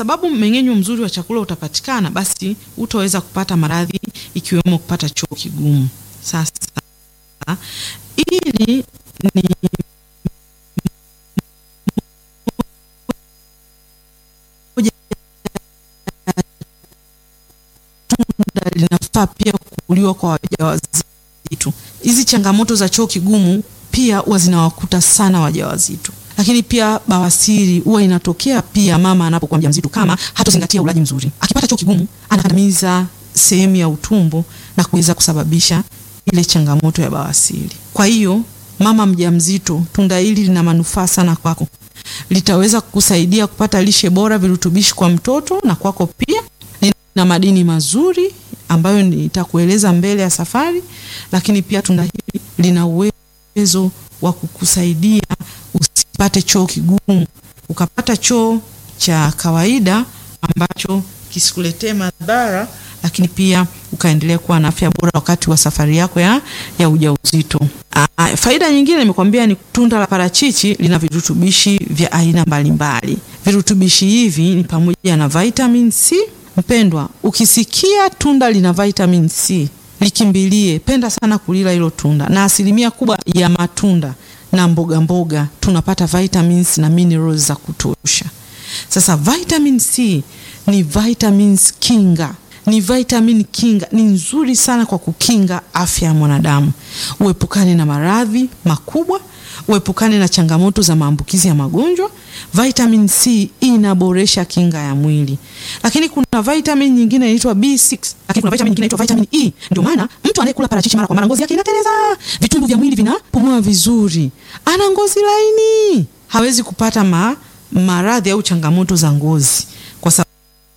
sababu mmeng'enyo mzuri wa chakula utapatikana, basi utaweza kupata maradhi ikiwemo kupata choo kigumu. Sasa ili ni tunda linafaa pia kuliwa kwa wajawazito. Hizi changamoto za choo kigumu pia huwa zinawakuta sana wajawazito. Lakini pia bawasiri huwa inatokea pia mama anapokuwa mjamzito kama hatozingatia ulaji mzuri. Akipata choo kigumu anakandamiza sehemu ya utumbo na kuweza kusababisha ile changamoto ya bawasiri. Kwa hiyo mama mjamzito, tunda hili lina manufaa sana kwako. Litaweza kukusaidia kupata lishe bora, virutubishi kwa mtoto na kwako pia. Lina madini mazuri ambayo nitakueleza mbele ya safari, lakini pia tunda hili lina uwezo wa kukusaidia usipate choo kigumu, ukapata choo cha kawaida ambacho kisikuletee madhara, lakini pia ukaendelea kuwa na afya bora wakati wa safari yako ya ujauzito. Faida nyingine nimekwambia ni tunda la parachichi lina virutubishi vya aina mbalimbali. Virutubishi hivi ni pamoja na vitamin C. Mpendwa, ukisikia tunda lina vitamin C, likimbilie, penda sana kulila hilo tunda. Na asilimia kubwa ya matunda na mboga tunapata vitamins na minerals za kutosha. Sasa vitamin C ni vitamins kinga. Ni vitamin kinga, ni nzuri sana kwa kukinga afya ya mwanadamu. Uepukane na maradhi makubwa, uepukane na changamoto za maambukizi ya magonjwa. Vitamin C inaboresha kinga ya mwili. Lakini kuna vitamin nyingine inaitwa B6, lakini kuna vitamin nyingine inaitwa vitamin E. Ndio maana mtu anayekula parachichi mara kwa mara ngozi yake inateleza, vitumbu vya mwili vinapumua vizuri, ana ngozi laini, hawezi kupata maradhi au changamoto za ngozi kwa sababu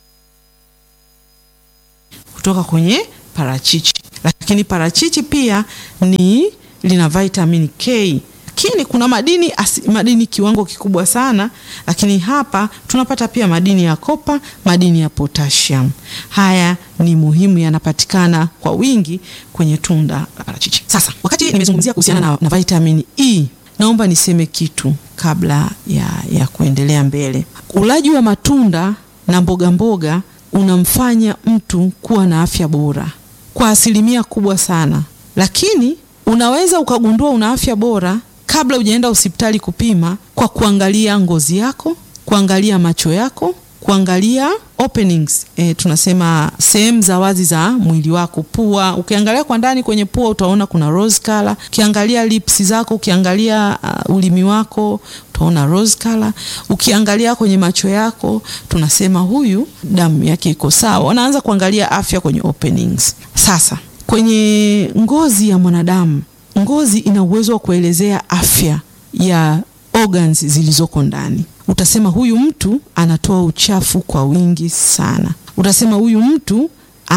kutoka kwenye parachichi. Lakini parachichi pia lina vitamin K. Lakini kuna madini kiwango kikubwa sana, lakini hapa tunapata pia madini ya kopa, madini ya potassium. Haya ni muhimu, yanapatikana kwa wingi kwenye tunda la parachichi. Sasa wakati nimezungumzia kuhusiana na vitamin E, naomba niseme kitu kabla ya kuendelea mbele. Ulaji wa matunda na mboga unamfanya mtu kuwa na afya bora kwa asilimia kubwa sana. Lakini unaweza ukagundua una afya bora kabla hujaenda hospitali kupima, kwa kuangalia ngozi yako, kuangalia macho yako, kuangalia openings, tunasema sehemu za wazi za mwili wako. Pua, ukiangalia kwa ndani kwenye pua utaona kuna rose color. Ukiangalia lips zako, ukiangalia ulimi wako utaona rose color. Ukiangalia kwenye macho yako tunasema huyu damu yake iko sawa. Wanaanza kuangalia afya kwenye openings. Sasa kwenye ngozi ya mwanadamu, ngozi ina uwezo wa kuelezea afya ya organs zilizoko ndani. Utasema huyu mtu anatoa uchafu kwa wingi sana. Utasema huyu mtu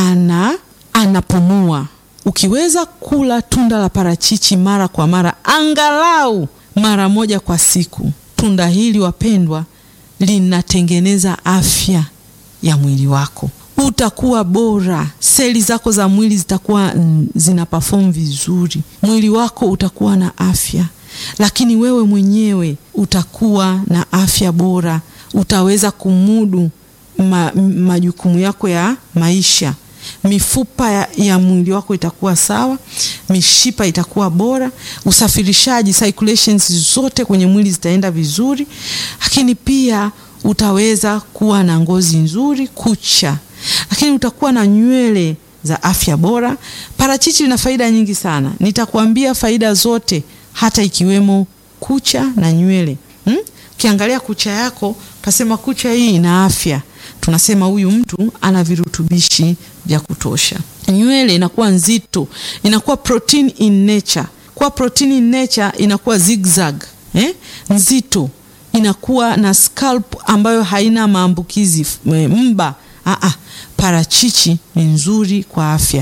anapumua. Ukiweza kula tunda la parachichi mara kwa mara, angalau mara moja kwa siku, tunda hili wapendwa, linatengeneza afya ya mwili wako. Utakuwa bora, seli zako za mwili zitakuwa zina perform vizuri, mwili wako utakuwa na afya, lakini wewe mwenyewe utakuwa na afya bora. Utaweza kumudu majukumu yako ya maisha. Mifupa ya mwili wako itakuwa sawa, mishipa itakuwa bora, usafirishaji, circulations zote kwenye mwili zitaenda vizuri. Lakini pia utaweza kuwa na ngozi nzuri, kucha, lakini utakuwa na nywele za afya bora. Parachichi lina faida nyingi sana, nitakwambia faida zote, hata ikiwemo kucha na nywele. Ukiangalia kucha yako utasema kucha hii ina afya, tunasema huyu mtu ana virutubishi vya kutosha. Nywele inakuwa nzito, inakuwa protein in nature. Kwa protein in nature inakuwa zigzag, nzito, inakuwa na scalp ambayo haina maambukizi, mba. Parachichi ni nzuri kwa afya.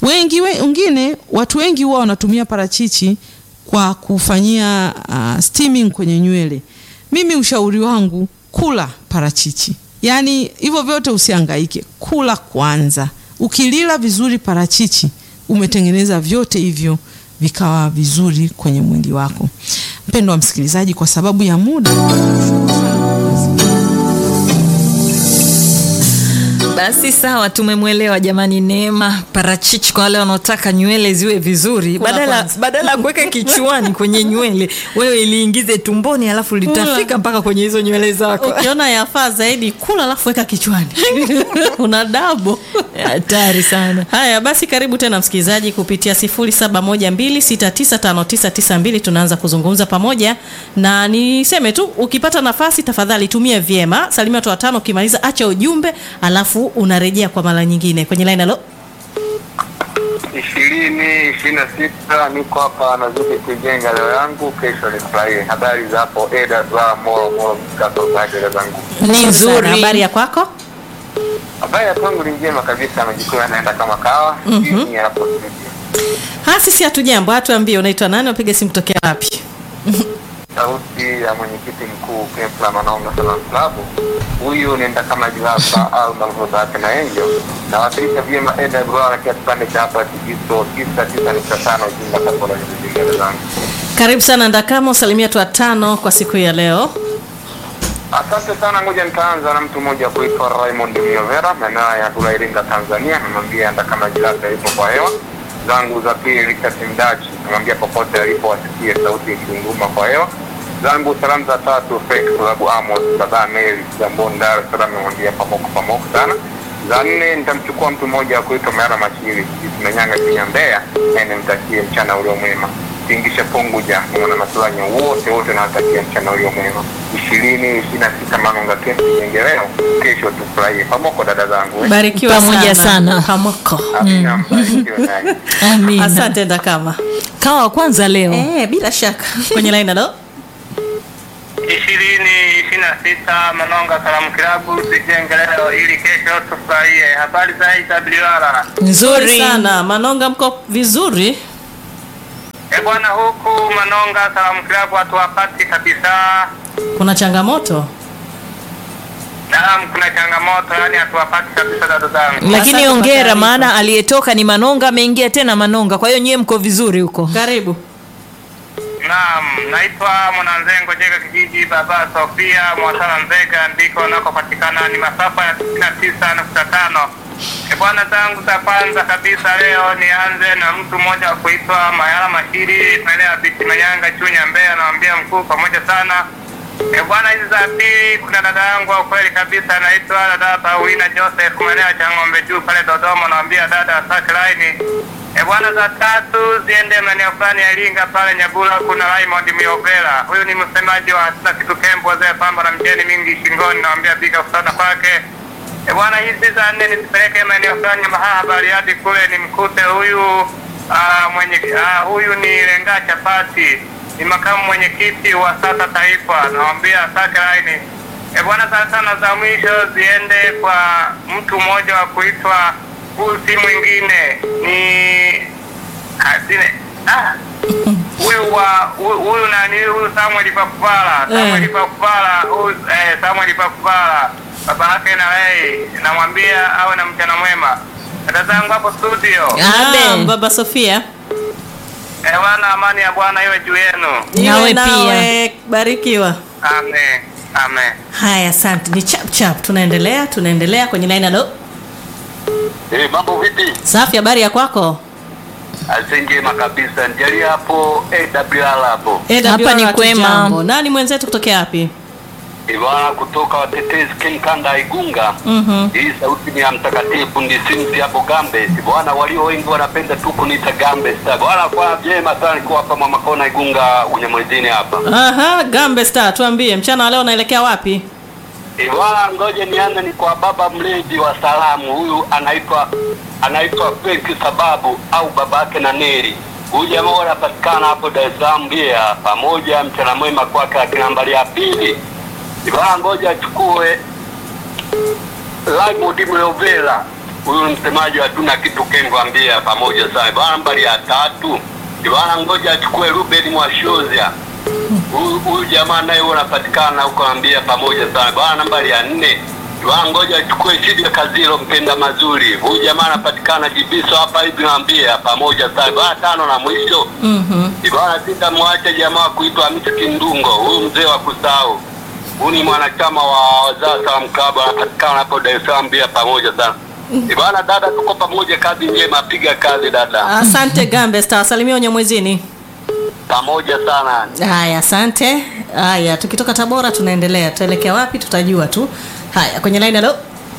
Watu wengi huwa wanatumia parachichi kwa kufanyia steaming kwenye nywele. Mimi ushauri wangu, kula parachichi. Yaani hivyo vyote usihangaike, kula kwanza. Ukilila vizuri parachichi, umetengeneza vyote hivyo vikawa vizuri kwenye mwili wako. Mpendwa msikilizaji, kwa sababu ya muda, Basi sawa, tumemwelewa jamani. Neema parachichi kwa wale wanaotaka nywele ziwe vizuri, badala ya kuweka kichwani kwenye nywele, wewe iliingize tumboni alafu litafika mpaka kwenye hizo nywele zako. Ukiona yafaa zaidi kula alafu weka kichwani. Una dabo. Hatari sana. Haya basi, karibu tena msikilizaji kupitia 0712695992 tunaanza kuzungumza pamoja, na niseme tu ukipata nafasi tafadhali tumia vyema. Salimia watu watano, ukimaliza acha ujumbe alafu unarejea kwa mara nyingine kwenye line. Halo 2026 niko hapa nazidi kujenga leo yangu, kesho ni Friday. Habari za hapo Eda za moro mkato baada zangu. Ni nzuri. Habari ya kwako? Habari ya kwangu ni njema kabisa, najikuwa naenda kama kawa. Ni hapo Sisi hatujambo, atuambie unaitwa nani, unapiga simu kutokea wapi? sauti ya mwenyekiti mkuu Kempla Manonga Salon Club. Huyu nenda kama jilapa au malvoza yake na Angel. Na wakilisha vyema Eda Bwara kia kipande cha hapa Kijisto 99.5 jinga kapola njingine zangu. Karibu sana Ndakamo, usalimia watu watano kwa siku ya leo. Asante sana, ngoja nitaanza na mtu mmoja kuitwa Raymond Miovera, maeneo ya Kula Iringa Tanzania. Namwambia enda kama jilapa ipo kwa hewa. Zangu za pili Richard Mdachi, namwambia popote alipo asikie sauti ikinguruma kwa hewa. Zangu salamu za tatu Fake Club Amos Baba Mary Zambon Dar es Salaam, namwambia pamoko sana. Za nne nitamchukua mtu mmoja kuitwa Mara Machiri Kimenyanga Kinyambea, na nimtakie mchana ulio mwema. Tingisha Punguja mwana masulanyo wote nawatakia mchana ulio mwema. 2026 Manonga Kempi Jengereo, kesho tufurahie pamoko dada zangu. Barikiwa pamoja sana. Pamoko. Amina, mbarikiwe naye. Amina. Asante Ndakama. Kawa kwanza leo. Bila shaka. Kwenye line. Halo 2026 Manonga Salamu Klabu Jengereo, ili kesho tufurahie. Habari za IWR? nzuri sana. Manonga mko vizuri? Bwana, huku Manonga Salamu Klabu hatuwapati kabisa. Kuna changamoto? Naam, kuna changamoto, yani hatuwapati kabisa dada zangu. Lakini hongera, maana aliyetoka ni Manonga, ameingia tena Manonga. Kwa hiyo nyie mko vizuri huko. Karibu. Naam, naitwa Mwananzengo Jega kijiji Baba Sofia Mwasala Nzega, ndiko nakopatikana, ni masafa ya 99.5. Bwana zangu za kwanza kabisa leo nianze na mtu mmoja wa kuitwa Mayala Mashiri Melea Biti Mayanga Chunya Mbeya, naambia mkuu pamoja sana. Bwana hizi za pili kuna dada yangu wa kweli kabisa anaitwa dada Paulina Joseph Melea Changombe juu pale Dodoma, naambia dada Sackline. Bwana za tatu ziende maeneo fulani ya Iringa pale Nyabula, kuna Raymond Miovera. Huyu ni msemaji wa Hatuna Kitu Kembo wazee pamba na mjeni mingi shingoni, naambia piga kusana kwake. Bwana hizi za nne nipeleke maeneo fulani ya Mahabari hadi kule nimkute huyu huyu ni Lenga Chapati, ni makamu mwenyekiti wa sasa taifa, naambia Sackline. Bwana za sana za mwisho ziende kwa mtu mmoja wa kuitwa si mwingine ni huyu nani, huyu Samuel Pakubala. Samuel Pakubala baba yake na yeye, namwambia awe na mchana mwema. Dada zangu hapo studio. Amen. Baba Sofia. Bwana, amani ya Bwana iwe juu yenu. Nawe pia. Barikiwa. Amen. Haya, asante. Ni chap tunaendelea kwenye line. Halo. Mambo vipi? Safi, habari ya kwako? Asingema kabisa, njali hapo AWR hapo. Hapa ni kwema. Nani mwenzetu kutokea wapi? Bwana, kutoka Watetezi Kinkanda Igunga. Hii sauti ni ya mtakatifu Ndisinzi hapo Gambe. Bwana, walio wengi wanapenda tu kuniita Gambe Star. Bwana, kwa jema sana niko hapa Mama Kona Igunga Unyamwezini hapa. Gambe Star, tuambie mchana leo unaelekea wapi? Bwana, ngoje nianze ni kwa baba mlezi wa salamu. Huyu anaitwa Feki Sababu au babake na Neri. Huyu jamaa anapatikana hapo Dar es Salaam pia, pamoja mchana mwema kwake. Akinambali ya pili Bwana, ngoja achukue Raymond Miovera. Huyu msemaji wa Hatuna Kitu Kembo ambia pamoja sana. Bwana, nambari ya tatu Bwana, ngoja achukue Ruben Mwashozia. Huyu jamaa naye anapatikana huko ambia pamoja sana. Bwana, nambari ya 4 Bwana, ngoja achukue Shida Kazilo mpenda mazuri. Huyu jamaa anapatikana Jibiso hapa hivi naambia pamoja sana. Bwana, 5 na mwisho Bwana, sitamwacha jamaa kuitwa Hamisi Kindungo. Huyu mzee wa kusahau. Huyu ni mwanachama wa Wazaa Salaam Club, anapatikana hapo Dar es Salaam pia pamoja sana. Bwana dada, tuko pamoja, kazi njema, piga kazi dada. Asante Gambe Star, salimia Nyamwezini. Pamoja sana. Haya, asante. Haya, tukitoka Tabora tunaendelea. Tuelekea wapi tutajua tu. Haya, kwenye line. Hello.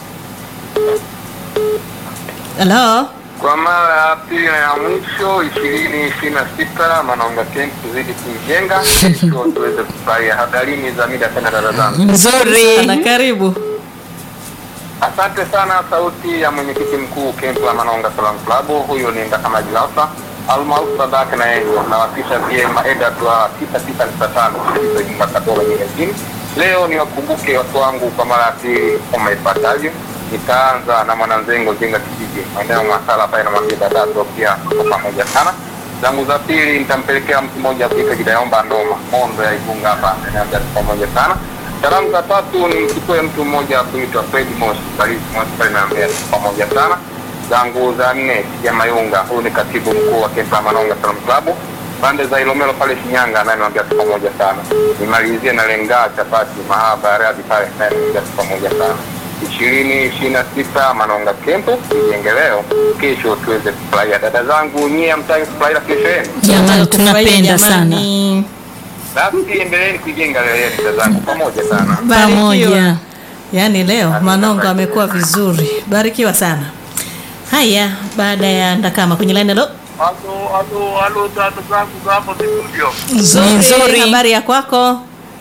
Hello. Kwa mara ya pili na ya mwisho 2026 Manonga Camp tuzidi kuijenga kesho tuweze kufurahia. Hadarini za mida tena dada zangu. Nzuri. Na karibu. Asante sana, sauti ya mwenyekiti mkuu Camp la Manonga Salaam Club. Huyo ni Ndakama Jilasa almaarufu babake na yeye nawapisha vyema EDA 99.5 kutoka Tabora nyingine. Leo ni wakumbuke watu wangu kwa mara ya pili kama ifuatavyo. Nitaanza na Mwananzengo Jenga kijiji maeneo Masala pale, namwambia dada pia kwa pamoja sana. Zangu za pili nitampelekea mtu mmoja kuita Gidaomba Ndoma Mondo ya Igunga hapa, naambia pamoja sana. Salamu za tatu ni mchukue mtu mmoja kuitwa Fred Moshi Paris Moshi pale, naambia pamoja sana. Zangu za nne ya Mayunga, huyu ni katibu mkuu wa Kempa Manonga Salaam Club pande za Ilomelo pale Shinyanga, naye naambia pamoja sana. Nimalizie na Lenga Chapati mahaba ya Radi pale, naye naambia pamoja sana. 2026 Manonga Camp tujenge leo, kesho tuweze kufurahia. Dada zangu nyie mtaki kufurahia kesho yenu? Jamani, tunapenda sana. Basi endeleeni kujenga leo yenu dada zangu, pamoja sana. Pamoja. Yaani leo Manonga amekuwa vizuri. Barikiwa sana. Haya, baada ya Ndakama kwenye line. Hello. Halo dada zangu hapo studio. Nzuri. Habari ya kwako?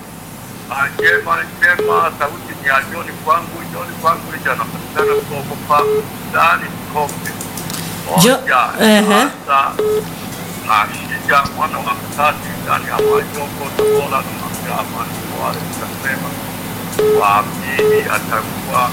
Njema, sauti ni ya John kwangu jana patikana kwa ndani kopi. Shija mwana wa mtati ndani ya Majoko Tabora na Magama ni wale kusema wa pili atakuwa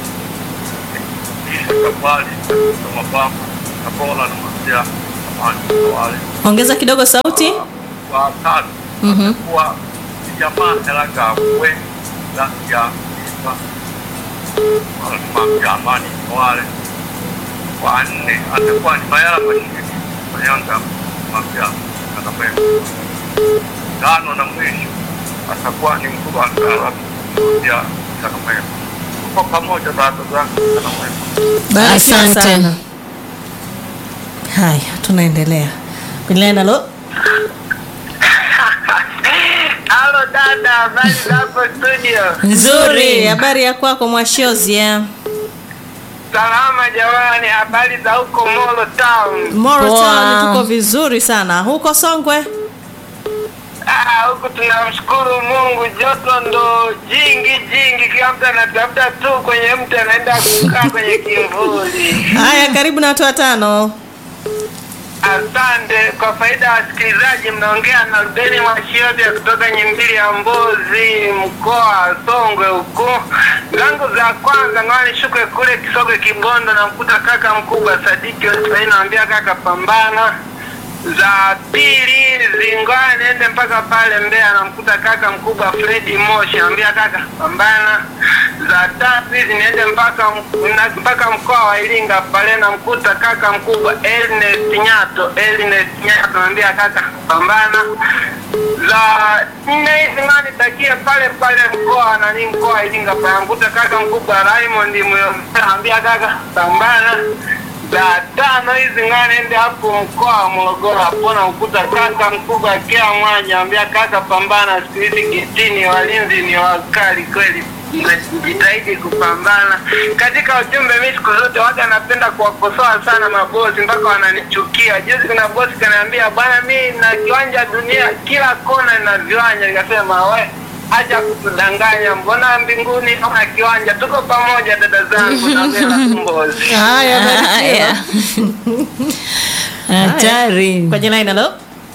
kabali kwa mabamba Tabora na Magama ni wale. Ongeza kidogo sauti. Wa tatu atakuwa jamaa helaga we la ya amani wale. Kwa nne atakuwa ni Mayala Mashiri Mayanga Mafia Kanamema. Tano na mwisho atakuwa ni mkuu wa Ngara ya Kanamema. Tuko pamoja dada zangu Kanamema. Asante. Haya, tunaendelea kwenye line. Hello. Halo dada, habari zako studio? Nzuri. Habari ya kwako Mwashozia? Salama jamani, habari za huko Molo Town? Moro Town tuko vizuri sana. Huko Songwe? Huku tunamshukuru Mungu, joto ndo jingi, kila mtu anatafuta tu kwenye mtu anaenda kukaa kwenye kivuli. Haya, karibu na watu watano. Asante. Kwa faida ya wasikilizaji, mnaongea na Rubeni Mwashiote kutoka Nyimbili ya Mbozi, mkoa wa Songwe huko. Zangu za kwanza ngani shuke kule Kisogwe Kibondo, na mkuta kaka mkubwa Sadiki Osman, naambia kaka pambana. Za pili zingwa nende mpaka pale Mbeya, na mkuta kaka mkubwa Fredi Moshi, naambia kaka pambana. Za tatu hizi niende mpaka mkoa wa Iringa pale, na mkuta kaka mkubwa Ernest Nyato, naambia kaka pambana. Za nne hizi ngani takie pale mkoa wa Iringa pale, mkuta kaka mkubwa Raymond Myo, naambia kaka pambana. Za tano hizi ngani ende hapo mkoa wa Morogoro hapo, na mkuta kaka mkubwa Kea Mwanya, naambia kaka pambana. Siku hizi kitini walinzi ni wakali kweli, jitahidi kupambana. Katika ujumbe mimi siku zote waga napenda kuwakosoa sana mabosi mpaka wananichukia. Juzi kuna bosi kaniambia, bwana mimi na kiwanja dunia kila kona ina viwanja. Nikasema we acha kutudanganya, mbona mbinguni kama kiwanja. Tuko pamoja dada zangu na Bella Mbozi. Haya. Hatari. Kwenye line. Hello.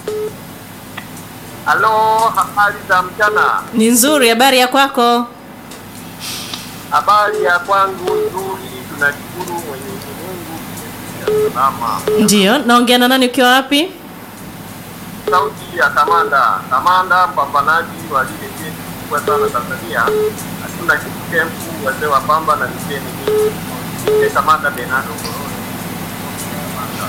Halo, habari za mchana? Ni nzuri. Habari ya kwako? Habari ya kwangu nzuri, tunashukuru Mwenyezi Mungu. Salama. Ndio, naongea na nani, ukiwa wapi? Sauti ya Kamanda mpambanaji wa lile jeshi kubwa sana Tanzania. Hatuna kitu kempu, wazee wa pamba na niseni hii. Kamanda Benado.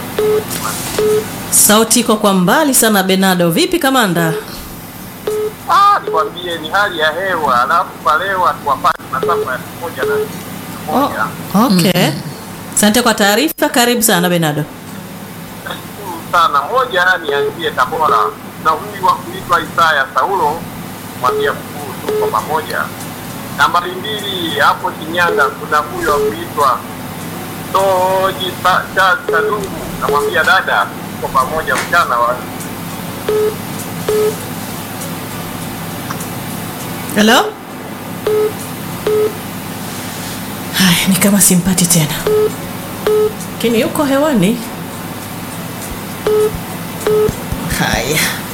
Sauti iko kwa mbali sana Benado. Vipi kamanda? Nikwambie ni hali ya hewa, alafu kwa leo hatuwapati masafa ya 101. Okay. Asante kwa taarifa, karibu sana Benado. Nashukuru sana. Moja nianzie Tabora na huyu wa kuitwa Isaya Saulo, mwambie mkuu tuko pamoja. Nambari 2 hapo Shinyanga kuna huyu wa kuitwa Toji Sadungu, namwambia dada tuko pamoja mchana wa. Hello? Haya, ni kama simpati tena. Lakini yuko hewani. Haya.